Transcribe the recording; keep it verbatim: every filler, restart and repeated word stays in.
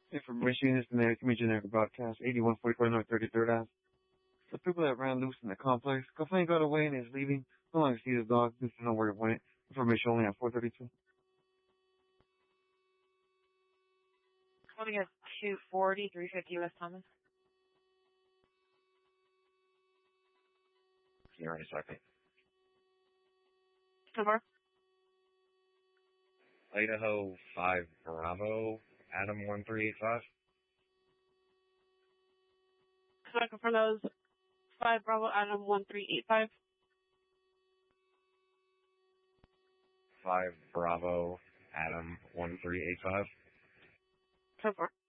Information is the American Generic Broadcast, eighty-one forty-four North thirty-third Ave. The people that ran loose in the complex, complaint got away and is leaving. No longer see the dog. This is no where it went. Information only at four thirty-two. Calling at two forty, three fifty West Thomas. You're in a second. Number? Idaho five Bravo, Adam one three eight five. Can I confirm those? five Bravo, Adam one three eight five. five Bravo, Adam one three eight five. Confirm.